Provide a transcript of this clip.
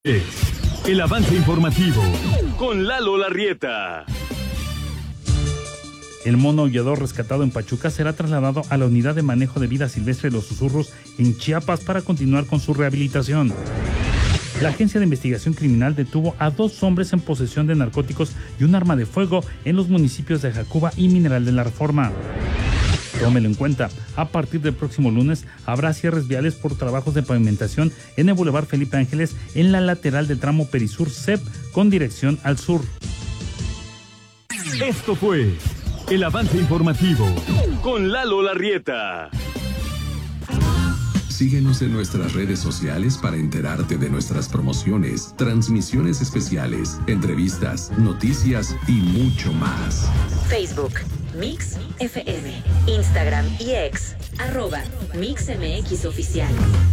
El avance informativo con Lalo Larrieta. El mono aullador rescatado en Pachuca será trasladado a la Unidad de Manejo de Vida Silvestre de los Susurros en Chiapas para continuar con su rehabilitación. La Agencia de Investigación Criminal detuvo a 2 hombres en posesión de narcóticos y un arma de fuego en los municipios de Jacuba y Mineral de la Reforma. Tómelo en cuenta, a partir del próximo lunes habrá cierres viales por trabajos de pavimentación en el Boulevard Felipe Ángeles en la lateral del tramo Perisur-CEP con dirección al sur. Esto fue el avance informativo con Lalo Larrieta. Síguenos en nuestras redes sociales para enterarte de nuestras promociones, transmisiones especiales, entrevistas, noticias y mucho más. Facebook, Mix FM, Instagram y X, @MixMX Oficial.